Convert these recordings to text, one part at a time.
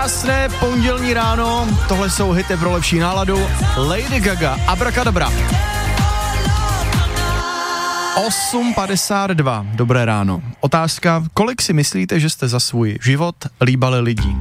Krásné pondělní ráno, tohle jsou hity pro lepší náladu. Lady Gaga, Abracadabra. 8:52, dobré ráno. Otázka, kolik si myslíte, že jste za svůj život líbali lidí?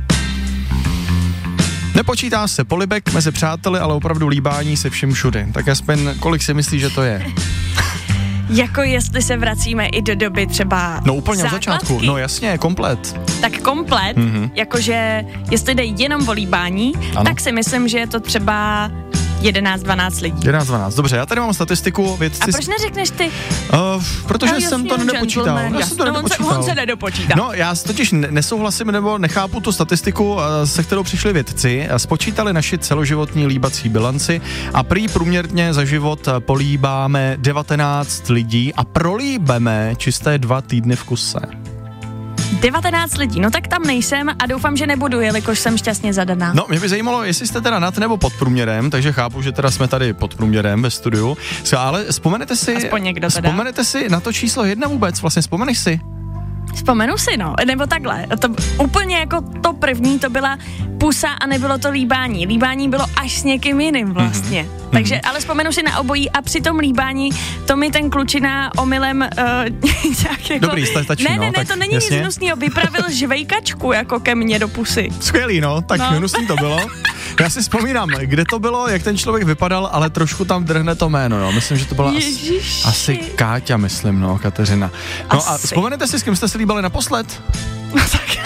Nepočítá se polibek mezi přáteli, ale opravdu líbání se všem všude. Tak aspoň, kolik si myslíš, že to je? Jako jestli se vracíme i do doby třeba No úplně základky. od začátku, no jasně, komplet. Tak komplet, jakože jestli jde jenom o líbání, Ano. tak si myslím, že je to třeba 11-12 lidí. 11-12, dobře, já tady mám statistiku, vědci... A proč neřekneš ty? Protože jsem to nedopočítal. On se nedopočítal. No, já totiž nesouhlasím nebo nechápu tu statistiku, se kterou přišli vědci. Spočítali naši celoživotní líbací bilanci a prý průměrně za život políbáme 19 lidí a prolíbeme čisté 2 týdny v kuse. 19 lidí, no tak tam nejsem a doufám, že nebudu, jelikož jsem šťastně zadaná. No, mě by zajímalo, jestli jste teda nad nebo pod průměrem, takže chápu, že teda jsme tady pod průměrem ve studiu. Ale vzpomenete si... Aspoň někdo teda. Vzpomenete si na to číslo 1 vůbec, vlastně vzpomeneš si? Vzpomenu si, no, nebo takhle. To úplně jako to první, to byla pusa a nebylo to líbání. Líbání bylo až s někým jiným vlastně. Takže, ale vzpomenu si na obojí a při tom líbání to mi ten klučina omylem nějak jako... Dobrý, stačí, ne, tak to není jasně. nic hnusnýho, vypravil žvejkačku jako ke mně do pusy. Skvělý, no, tak hnusný to bylo. Já si vzpomínám, kde to bylo, jak ten člověk vypadal, ale trošku tam drhne to jméno, jo. Myslím, že to byla asi Káťa, myslím, no, Kateřina. No asi. A vzpomenete si, s kým jste se líbali naposled? No tak.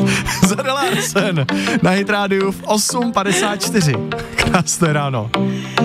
Zadela Arsen na Hit Rádiu v 8:54. Krásné ráno.